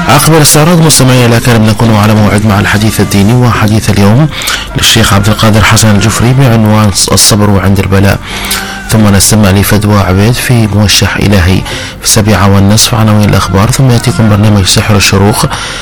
عقب الاستعراض مستمعي الأكارم نكون على موعد مع الحديث الديني وحديث اليوم للشيخ عبد القادر حسن الجفري بعنوان الصبر عند البلاء، ثم نستمع لفدوى عبيد في موشح إلهي في 7:30 عناوين الأخبار، ثم يأتيكم برنامج سحر الشروق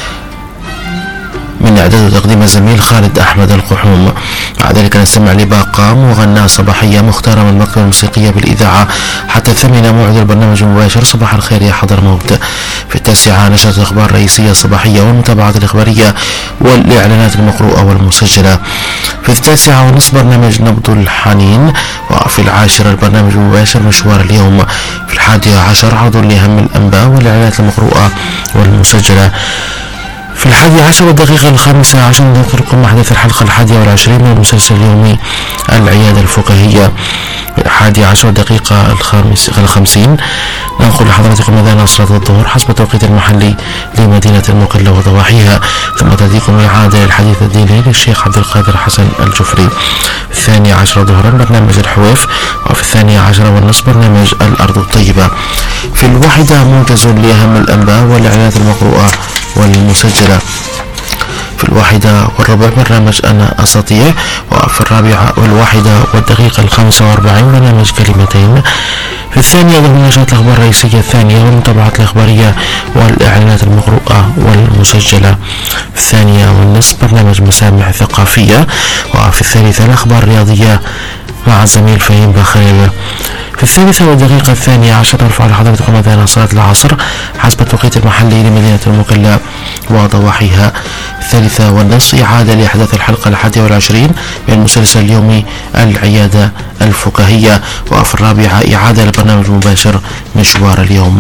من إعداد وتقديم الزميل خالد أحمد القحوم. بعد ذلك نستمع لباقة مغناة صباحية مختارة من المكتبة الموسيقية بالإذاعة حتى 8 موعد البرنامج المباشر صباح الخير يا حضرموت. في 9 نشرة الأخبار الرئيسية الصباحية والمتابعات الإخبارية والإعلانات المقروءة والمسجلة. في 9:30 برنامج نبض الحنين، وفي 10 البرنامج المباشر مشوار اليوم. في 11 عرض لأهم الأنباء والإعلانات المقروءة والمسجلة. في 11 والدقيقة 15 نذكركم أحداث الحلقة 21 من المسلسل اليومي العيادة الفكاهية. في 11 والدقيقة 50 ننقل لحضراتكم أذان صلاة الظهر حسب التوقيت المحلي لمدينة المكلا وضواحيها، ثم تأتيكم إعادة للحديث الديني للشيخ عبد القادر حسن الجفري. في 12 ظهرا برنامج الحواف، وفي 12:30 برنامج الأرض الطيبة. في 1 موجز لأهم الأنباء والإعلانات المقروءة والمسجلة. في 1:15 برنامج أنا أستطيع، وفي 1:41 برنامج كلمتين. في 2 نشرة الأخبار الرئيسية الثانية والمتابعات الإخبارية والإعلانات المقروءة والمسجلة. في 2:30 برنامج مسامع ثقافية، وفي 3 الأخبار الرياضية مع الزميل فهيم بخيل. في 3:12 نرفع لحضراتكم أذان صلاة العصر حسب التوقيت المحلي لمدينة المكلا وضواحيها. 3:30 إعادة لأحداث الحلقة 21 من المسلسل اليومي العيادة الفكاهية، وفي 4 إعادة للبرنامج المباشر مشوار اليوم.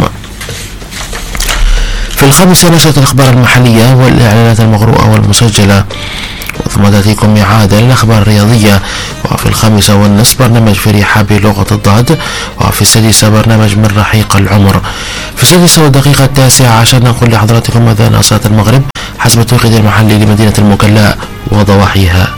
في 5 نشرة الأخبار المحلية والإعلانات المقروءة والمسجلة، ثم تأتيكم إعادة للأخبار الرياضية. وفي 5:30 برنامج في رحاب لغة الضاد، وفي 6 برنامج من رحيق العمر. في 6:09 نقول لحضراتكم أذان صلاة المغرب حسب التوقيت المحلي لمدينة المكلا وضواحيها.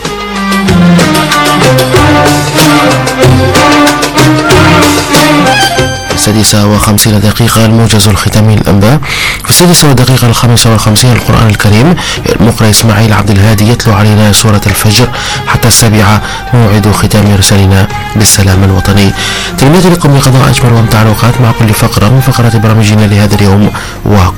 6:50 الموجز الختامي للأنباء. في 6:55 القرآن الكريم، المقرئ إسماعيل عبد الهادي يتلو علينا سورة الفجر حتى 7 موعد ختام رسالنا بالسلام الوطني. تمنيت لكم بقضاء أجمل وأمتع الأوقات مع كل فقرة من فقرات برامجنا لهذا اليوم،